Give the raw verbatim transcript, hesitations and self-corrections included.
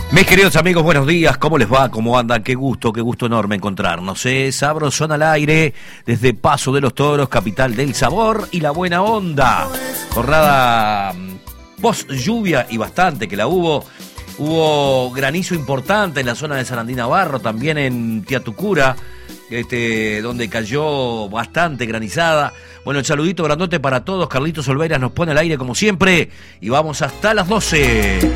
Mis queridos amigos, buenos días, ¿cómo les va? ¿Cómo andan? Qué gusto, qué gusto enorme encontrarnos, ¿eh? Sabrosón al aire, desde Paso de los Toros, capital del sabor y la buena onda. Jornada post lluvia y bastante que la hubo. Hubo granizo importante en la zona de Sarandí Navarro, también en Tiatucura, este, donde cayó bastante granizada. Bueno, el saludito grandote para todos. Carlitos Olveras nos pone al aire como siempre y vamos hasta las doce.